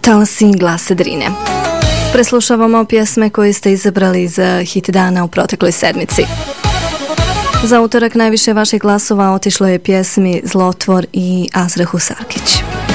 Talasi glasa Drine. Preslušavamo pjesme koje ste izabrali za hit dana u protekloj sedmici. Za utorak najviše vaših glasova otišlo je pjesmi Zlotvor i Azra Husarkić.